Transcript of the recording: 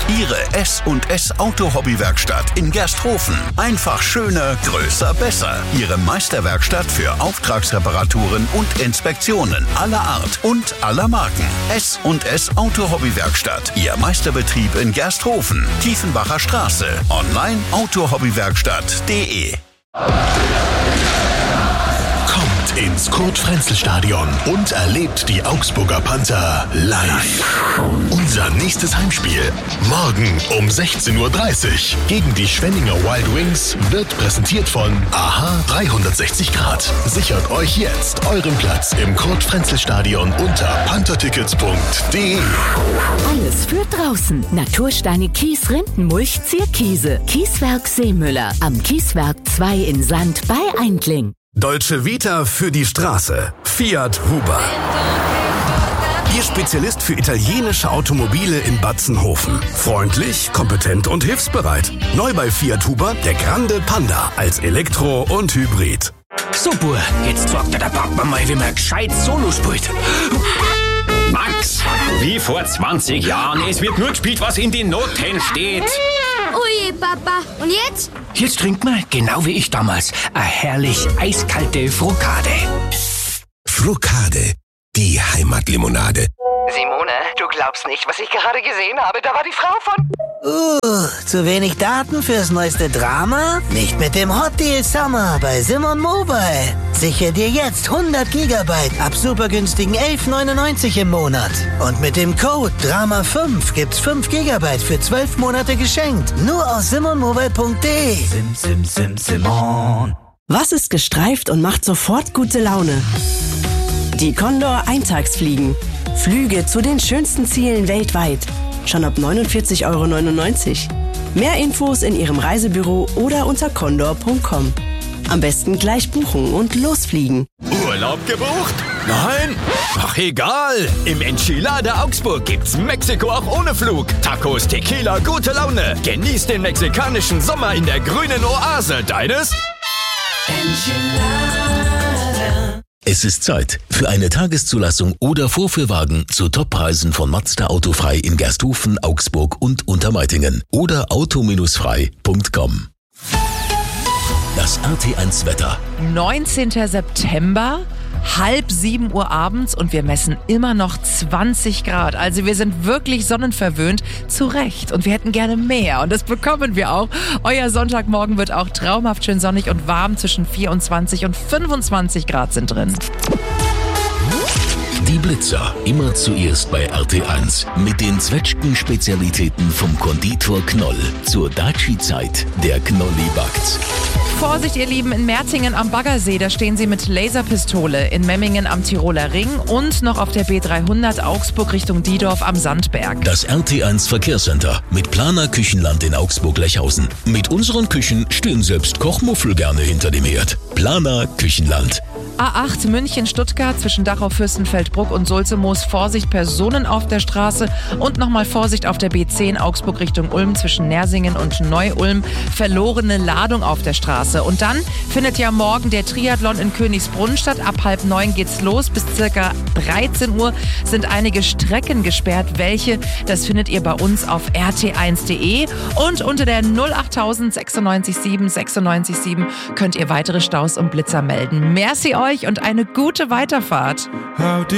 Ihre S&S Auto-Hobby-Werkstatt in Gersthofen. Einfach schöner, größer, besser. Ihre Meisterwerkstatt für Auftragsreparaturen und Inspektionen aller Art und aller Marken. S&S Auto-Hobby-Werkstatt. Ihr Meisterbetrieb in Gersthofen. Tiefenbacher Straße. Online autohobbywerkstatt.de. Kommt ins Kurt-Frenzel-Stadion und erlebt die Augsburger Panther live. Unser nächstes Heimspiel morgen um 16:30 Uhr gegen die Schwenninger Wild Wings wird präsentiert von AHA 360 Grad. Sichert euch jetzt euren Platz im Kurt-Frenzel-Stadion unter panthertickets.de. Alles für draußen. Natursteine, Kies, Rindenmulch, Zierkiese. Kieswerk Seemüller. Am Kieswerk 2 in Sand bei Eindling. Dolce Vita für die Straße. Fiat Huber. Ihr Spezialist für italienische Automobile in Batzenhofen. Freundlich, kompetent und hilfsbereit. Neu bei Fiat Huber der Grande Panda als Elektro und Hybrid. So, Bur, jetzt sagt der Papa mal, wie man gescheit Solo spielt. Max, wie vor 20 Jahren. Es wird nur gespielt, was in den Noten steht. Ui, Papa. Und jetzt? Jetzt trinkt man, genau wie ich damals, eine herrlich eiskalte Frukade. Frukade, die Heimatlimonade. Simone, du glaubst nicht, was ich gerade gesehen habe. Da war die Frau von... Zu wenig Daten fürs neueste Drama? Nicht mit dem Hot Deal Summer bei Simon Mobile. Sichere dir jetzt 100 Gigabyte ab super günstigen 11,99 im Monat. Und mit dem Code DRAMA5 gibt's 5 Gigabyte für 12 Monate geschenkt. Nur aus simonmobile.de. Simon. Was ist gestreift und macht sofort gute Laune? Die Condor Eintagsfliegen. Flüge zu den schönsten Zielen weltweit. Schon ab 49,99 €. Mehr Infos in Ihrem Reisebüro oder unter condor.com. Am besten gleich buchen und losfliegen. Urlaub gebucht? Nein? Ach egal. Im Enchilada Augsburg gibt's Mexiko auch ohne Flug. Tacos, Tequila, gute Laune. Genießt den mexikanischen Sommer in der grünen Oase. Deines? Enchilada. Es ist Zeit für eine Tageszulassung oder Vorführwagen zu Toppreisen von Mazda Autofrei in Gersthofen, Augsburg und Untermeitingen oder auto-frei.com. Das RT1 Wetter. 19. September, 6:30 Uhr abends und wir messen immer noch 20 Grad. Also wir sind wirklich sonnenverwöhnt, zu Recht. Und wir hätten gerne mehr und das bekommen wir auch. Euer Sonntagmorgen wird auch traumhaft schön sonnig und warm. Zwischen 24 und 25 Grad sind drin. Die Blitzer, immer zuerst bei RT1. Mit den Zwetschgen-Spezialitäten vom Konditor Knoll. Zur Daci-Zeit, der Knolli backt. Vorsicht, ihr Lieben, in Mertingen am Baggersee, da stehen sie mit Laserpistole. In Memmingen am Tiroler Ring und noch auf der B300 Augsburg Richtung Diedorf am Sandberg. Das RT1 Verkehrscenter mit Planer Küchenland in Augsburg-Lechhausen. Mit unseren Küchen stehen selbst Kochmuffel gerne hinter dem Herd. Planer Küchenland. A8 München-Stuttgart zwischen Dachau-Fürstenfeldbruck und Sulzemoos. Vorsicht, Personen auf der Straße. Und nochmal Vorsicht auf der B10 Augsburg Richtung Ulm zwischen Nersingen und Neu-Ulm. Verlorene Ladung auf der Straße. Und dann findet ja morgen der Triathlon in Königsbrunn statt. Ab 8:30 geht's los. Bis circa 13 Uhr sind einige Strecken gesperrt. Welche? Das findet ihr bei uns auf rt1.de. Und unter der 08000 96 7 96 7 könnt ihr weitere Staus und Blitzer melden. Merci euch und eine gute Weiterfahrt.